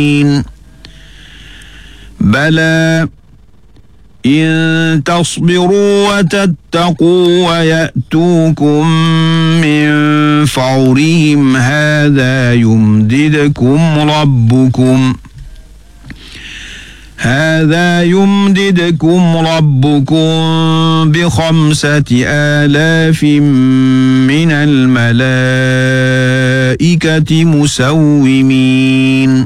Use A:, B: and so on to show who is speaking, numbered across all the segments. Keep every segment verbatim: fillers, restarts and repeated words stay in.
A: بلى إن تصبروا وتتقوا ويأتوكم من فورهم هذا يمددكم ربكم هذا يمددكم ربكم بخمسة آلاف من الملائكة مسومين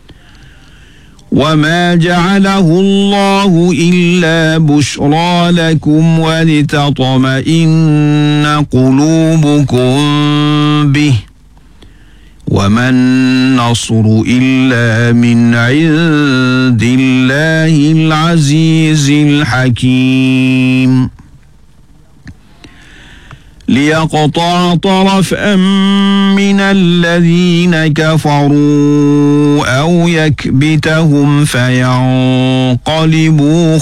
A: وما جعله الله إلا بشرى لكم ولتطمئن قلوبكم به وما النصر إلا من عند الله العزيز الحكيم ليقطع طرفا من الذين كفروا أو يكبتهم فينقلبوا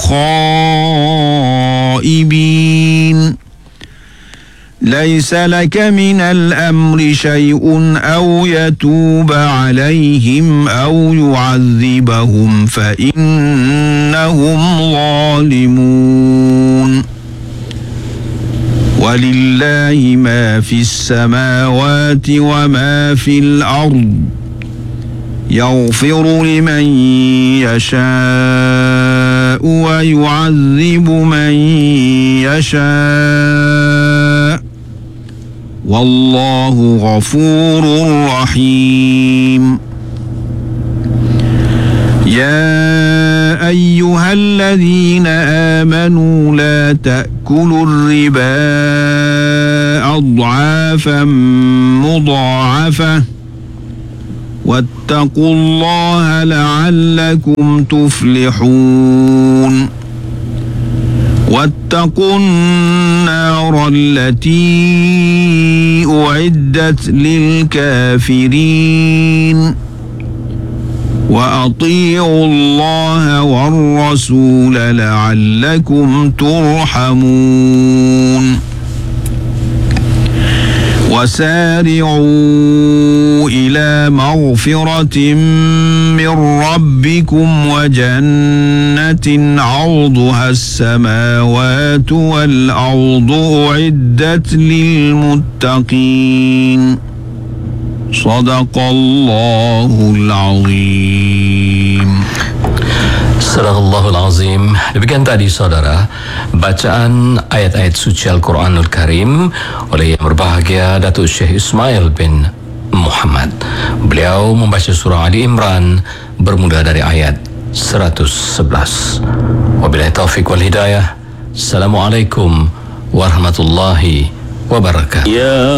A: خائبين ليس لك من الأمر شيء أو يتوب عليهم أو يعذبهم فإنهم ظالمون ولله ما في السماوات وما في الأرض يغفر لمن يشاء ويعذب من يشاء والله غفور رحيم يا أيها الذين آمنوا لا تأكلوا الربا أضعافا مضاعفة واتقوا الله لعلكم تفلحون واتقوا النار التي أعدت للكافرين وأطيعوا الله والرسول لعلكم ترحمون وسارعوا إلى مغفرة من ربكم وجنة عرضها السماوات والأرض أعدت للمتقين صدق الله العظيم.
B: Sadaqallahul Azim. Demikian tadi saudara bacaan ayat-ayat suci Al-Quranul Karim oleh yang berbahagia Datuk Syekh Ismail bin Muhammad. Beliau membaca surah Ali Imran bermula dari ayat seratus sebelas. Wabillahi taufiq wal hidayah. Assalamualaikum warahmatullahi wabarakatuh. Ya